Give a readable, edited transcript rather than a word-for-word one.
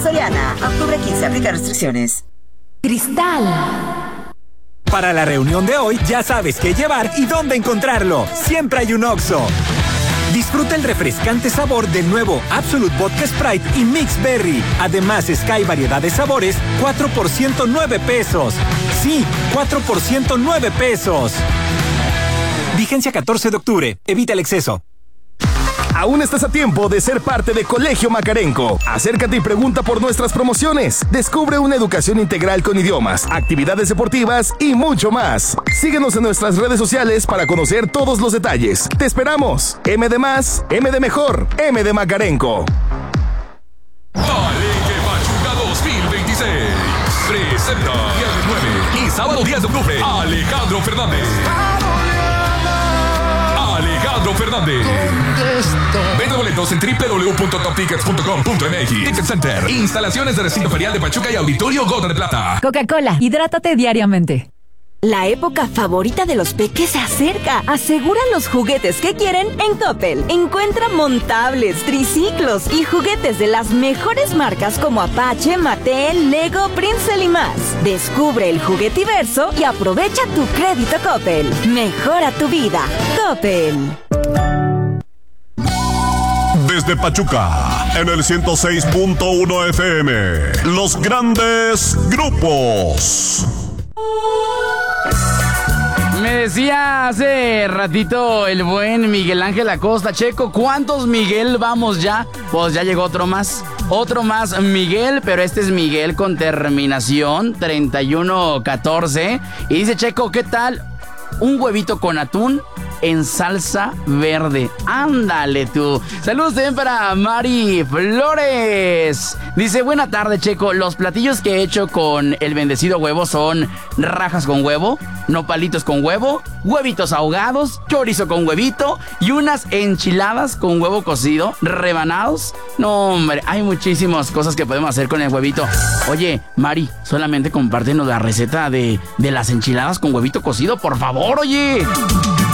Soriana. Octubre 15, aplica restricciones. Cristal. Para la reunión de hoy, ya sabes qué llevar y dónde encontrarlo. Siempre hay un Oxxo. Disfruta el refrescante sabor del nuevo Absolut Vodka Sprite y Mix Berry. Además, Sky variedad de sabores, 4 por 109 pesos. Sí, 4 por 109 pesos. Vigencia 14 de octubre. Evita el exceso. Aún estás a tiempo de ser parte de Colegio Macarenco. Acércate y pregunta por nuestras promociones. Descubre una educación integral con idiomas, actividades deportivas y mucho más. Síguenos en nuestras redes sociales para conocer todos los detalles. ¡Te esperamos! M de más, M de mejor, M de Macarenco. Alegre Pachuca 2026 presenta viernes 9 y sábado 10 de octubre Alejandro Fernández. Vende boletos en www.toptickets.com.mx. Ticket Center. Instalaciones de recinto ferial de Pachuca y Auditorio Gota de Plata. Coca-Cola, hidrátate diariamente. La época favorita de los peques se acerca. Asegura los juguetes que quieren en Coppel. Encuentra montables, triciclos y juguetes de las mejores marcas como Apache, Mattel, Lego, Princeton y más. Descubre el juguetiverso y aprovecha tu crédito Coppel. Mejora tu vida. Coppel. Desde Pachuca, en el 106.1 FM, los grandes grupos. Me decía hace ratito el buen Miguel Ángel Acosta, Checo, ¿cuántos Miguel vamos ya? Pues ya llegó otro más Miguel, pero este es Miguel con terminación 3114. Y dice, Checo, ¿qué tal? Un huevito con atún en salsa verde. Ándale tú. Saludos también para Mari Flores. Dice, buena tarde, Checo. Los platillos que he hecho con el bendecido huevo son rajas con huevo, nopalitos con huevo, huevitos ahogados, chorizo con huevito y unas enchiladas con huevo cocido, rebanados. No, hombre, hay muchísimas cosas que podemos hacer con el huevito. Oye, Mari, solamente compártenos la receta de las enchiladas con huevito cocido, por favor, oye.